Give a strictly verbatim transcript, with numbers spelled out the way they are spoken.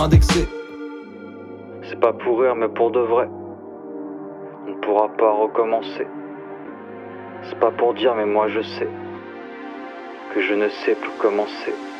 indexé. C'est pas pour rire mais pour de vrai. On ne pourra pas recommencer. C'est pas pour dire mais moi je sais que je ne sais plus commencer.